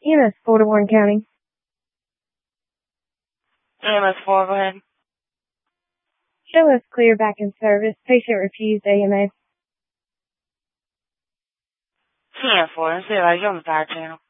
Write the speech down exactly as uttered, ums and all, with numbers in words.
E M S four to Warren County. E M S four, go ahead. Show us clear back in service. Patient refused A M A. ten four, let's see if I get on the fire channel.